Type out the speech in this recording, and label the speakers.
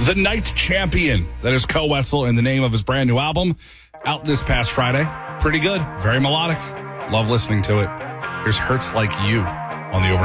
Speaker 1: The Night Champion. That is Ko Wetzel in the name of his brand new album. Out this past Friday. Pretty good. Very melodic. Love listening to it. Here's Hurts Like You on the Overnight.